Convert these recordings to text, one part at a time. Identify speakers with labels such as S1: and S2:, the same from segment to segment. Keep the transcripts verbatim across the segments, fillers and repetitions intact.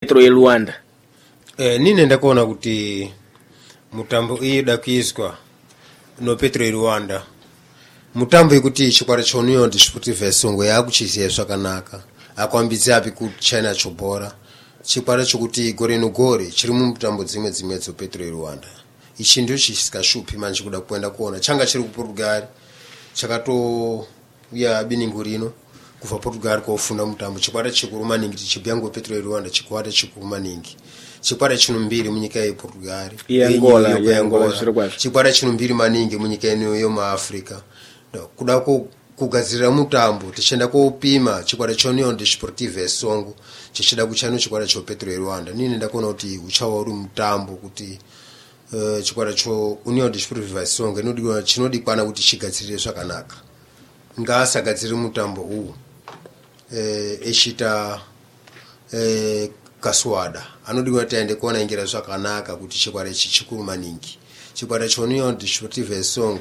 S1: Petro ya Luanda.
S2: Eh, nine ndakuona kuti mutambo iyi dakuizwa no Petro ya Luanda. Mutambo ikuti chikwara cha Union Desportiva Songo yakuchiziya zvakanaka. Akwambidza api ku China chobora. Chikwara chokuti gore nogore chiri mu mutambo dzimwe dzimwe dzo Petro ya Luanda. Ichi ndio chisikashupi manje kuda kuenda kuona. Changa chiri ku Portugal. Chakato ya biningurino kuva Portugal kofunda mutambo. Chikwara chikuru maningi chibyango Petro ya Luanda chikwara chikuru maningi. Chikwara chino mbiri munyika ya Portugal.
S1: Ya Angola, ya Angola.
S2: Chikwara chino mbiri maningi munyika yo ma Africa. Kuda ku kugadzirira mutambo tichenda koupima chikwara cha Union Desportiva Songo chichida kuchano chikwara cha Petro ya Luanda. Nini ndakuona kuti uchawa uri mutambo kuti uh, chikwara cha Union Desportiva Songo inodiwa chinodikwana kuti chigadzirire zvakanaka. Ngasa gadzirire mutambo huu eh eshita eh Kaswada anodiwa taende kuona ingira zvakanaka kuti chikwara ichi chikuru maningi. Chikwara cha Union Desportiva Songo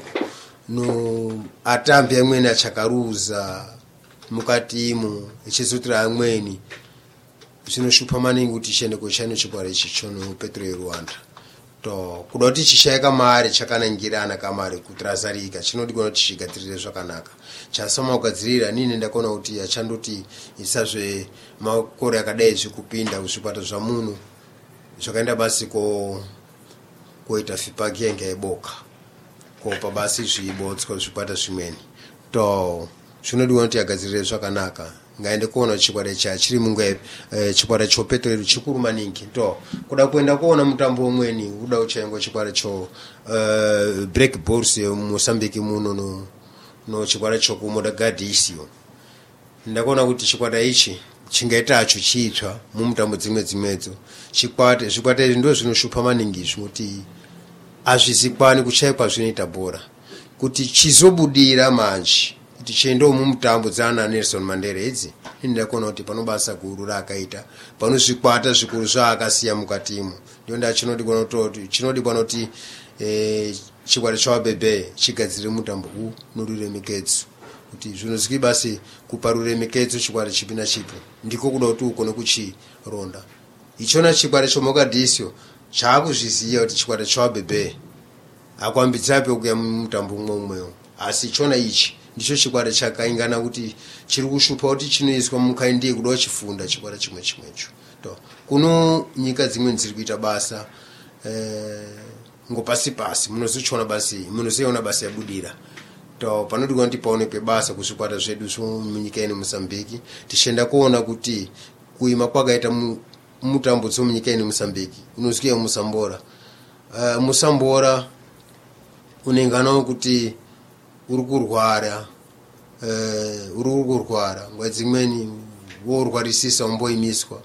S2: no atambi amweni achakaruza mukatimu ichizotira amweni zvinoshupa maningi kuti chende kuchano chikwara ichi chono Petro ya Luanda. To kuda kuti chishayika mari chakanangirana kamari kutrazarika chinodikwa kuti chigadzirire zvakanaka. Chasoma kugadzirira nini ndakuona kuti achandoti isazve makore akadai zvekupinda kuzvipata zvamunhu zvakaenda basi ko kuita feedback yenge yeboka. Kopa basi zvibotswa zvipata zvimweni. To zvinodiwa kuti agadzirire zvakanaka. Ngaende kuona chikwara cha chiri mungwe eh, chikwara cho Petro chikuru maningi. To kuda kuenda kuona mutambo umweni uda uchengo chikwara cho uh, Black Bulls Mozambique muno no no chikwara cho ku Modagadisio. Ndakuona kuti chikwara ichi chingaita acho chitsva mu mutambo dzimwe dzimwedzo. Chikwate zvikwate ndo zvinoshupa maningi zvoti azvizikwani kuchaikwa zvinoita bora kuti chizobudira manje kuti chendo mu mutambo dzana Nelson Mandela idzi ndakona kuti panobasa guru rakaita panozvikwata zvikuru zvaakasiya mukatimu ndio ndachinodi kuona kuti chinodi kuona kuti eh chikwara cha bebe chigadzire mutambo huu nurure mikedzo kuti zvinoziki basi kuparure mikedzo chikwara chipina chipo ndiko kuda kuti ukone kuchironda ichona chikwara cha Mogadisio chakuzviziya kuti chikwara cha bebe akwambidzape kuya mutambo umwe asi chona ichi ndicho chikwara chakaingana kuti chiri kushupa kuti chinoiswa mukaindi kuda chifunda chikwara chimwe chimwecho. To kuno nyika dzimwe dziri kuita basa eh ngopasi pasi munozichona basi munoziona basi yabudira. To panodi kuti paonekwe basa kuzvikwata zvedu zvo munyika ino Mozambique tishenda kuona kuti kuima kwakaita mu mutambo dzo munyika ino Mozambique unosikia Musambora uh, Musambora unengana kuti uri kurwara uh, uri kurwara ngwa dzimweni worwarisisa umboimiswa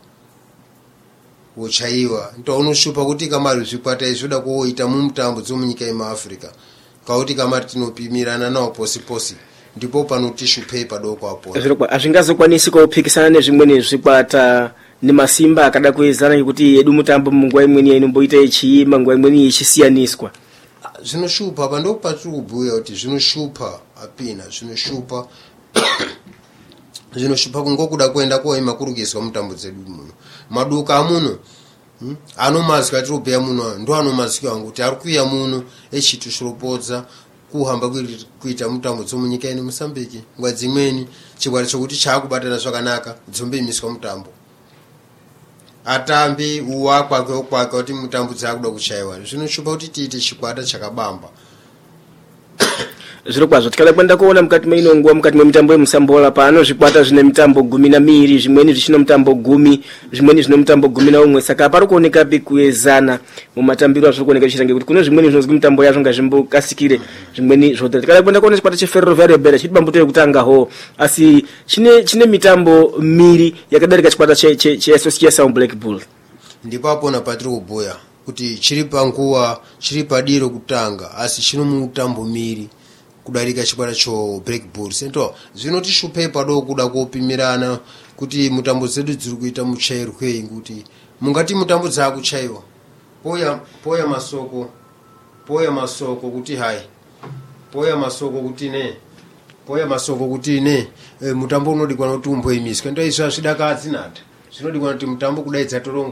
S2: wochaiwa nto unoshupa kuti kamari zvikwata izvoda kuoita mu mutambo dzo munyika ino Africa kauti kamari tinopimirana nawo posi posi ndipo panotishupe padoko apo
S1: zvirokwa azvingazokwanisi kupikisana nezvimweni zvikwata ni masimba akada kuezana kuti edu mutambo mungwa imweni inomboita ichiima ngwa imweni ichisiyaniswa.
S2: Zvinoshupa pando patubhuya kuti zvinoshupa apina zvinoshupa zvinoshupa kungokuda kuenda koima kurukiswa mutambo dzedu muno maduka amuno hmm? Anomazika tropea muno ndo anomazika kuti ari kuya muno echitu shropodza kuhamba kuita mutambo dzomunyika ino Mozambique ngwa dzimweni chikwara chokuti chakubatana zvakanaka dzombe imiswa mutambo atambi uwakwa kwakwa kuti mutambo dzakuda kuchaiwa zvinoshupa kuti tiite chikwata chakabamba.
S1: Zvirokwazo tikala kwenda kuona mukati mainongwa mukati memitambo yemusambola pano zvikwata zvine mitambo gumi na miri zvimweni zvichino mutambo gumi zvimweni zvine mutambo gumi na umwe saka pari kuoneka bikuezana mumatambiro azvo kuoneka chirange kuti kuno zvimweni zvinozwi mitambo yazvo ngazvimbokasikire zvimweni zvote tikala kwenda kuona chikwata cheferroviario bela chiti bambuto yekutanga ho asi chine chine mitambo miri yakadarika chikwata che che, che Association Black Bull
S2: ndipo apona patiri kuboya kuti chiri panguwa chiri padiro kutanga asi chino mutambo miri kudarika chikwara cho Black Bulls ento zvinotishupe padoko kuda kopimirana kuti mutambo zedu dziri kuita muchairwe kuti mungati mutambo dzakuchaiwa poya poya masoko poya masoko kuti hai poya masoko kuti ne poya masoko kuti ne e, mutambo unodikwana kuti umboimiswa ndo izvo zvidakadzi nata zvinodikwana kuti mutambo kudaidza torongo